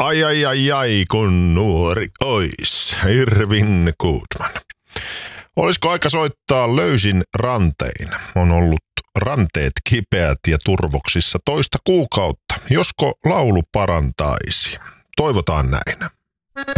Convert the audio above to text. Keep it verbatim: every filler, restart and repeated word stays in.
Ai ai ai ai, kun nuori ois. Irvin Goodman. Olisiko aika soittaa löysin rantein? On ollut ranteet kipeät ja turvoksissa toista kuukautta. Josko laulu parantaisi? Toivotaan näin.